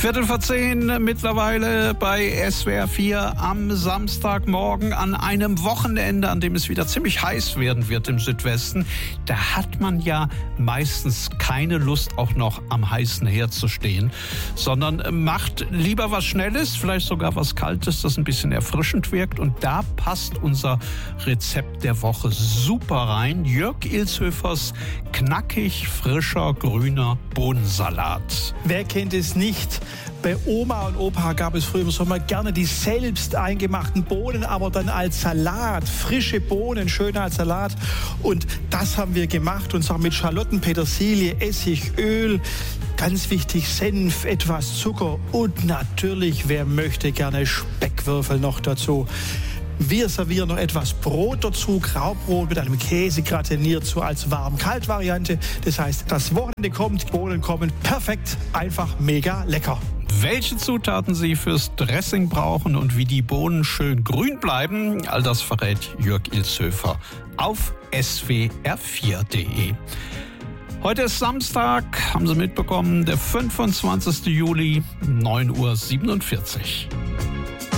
10:15 mittlerweile bei SWR 4 am Samstagmorgen an einem Wochenende, an dem es wieder ziemlich heiß werden wird im Südwesten. Da hat man ja meistens keine Lust, auch noch am heißen Herd zu stehen, sondern macht lieber was Schnelles, vielleicht sogar was Kaltes, das ein bisschen erfrischend wirkt. Und da passt unser Rezept der Woche super rein. Jörg Ilshöfers knackig frischer grüner Bohnensalat. Wer kennt es nicht? Bei Oma und Opa gab es früher im Sommer gerne die selbst eingemachten Bohnen, aber dann als Salat. Frische Bohnen, schön als Salat. Und das haben wir gemacht, und zwar mit Schalotten, Petersilie, Essig, Öl, ganz wichtig, Senf, etwas Zucker und natürlich, wer möchte, gerne Speckwürfel noch dazu. Wir servieren noch etwas Brot dazu, Graubrot mit einem Käse gratiniert, so als Warm-Kalt-Variante. Das heißt, das Wochenende kommt, Bohnen kommen, perfekt, einfach mega lecker. Welche Zutaten Sie fürs Dressing brauchen und wie die Bohnen schön grün bleiben, all das verrät Jörg Ilshöfer auf swr4.de. Heute ist Samstag, haben Sie mitbekommen, der 25. Juli, 9:47 Uhr.